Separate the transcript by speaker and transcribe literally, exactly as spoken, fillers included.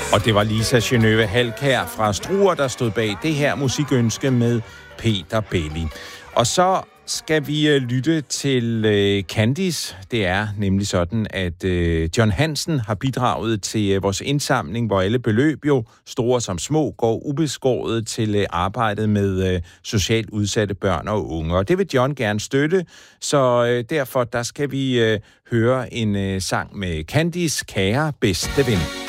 Speaker 1: Og det var Lisa Genøve Halkær fra Struer, der stod bag det her musikønske med Peter Belli. Og så skal vi øh, lytte til øh, Candice. Det er nemlig sådan, at øh, John Hansen har bidraget til øh, vores indsamling, hvor alle beløb, jo store som små, går ubeskåret til øh, arbejdet med øh, socialt udsatte børn og unge. Og det vil John gerne støtte, så øh, derfor der skal vi øh, høre en øh, sang med Candice, Kære bedste ven.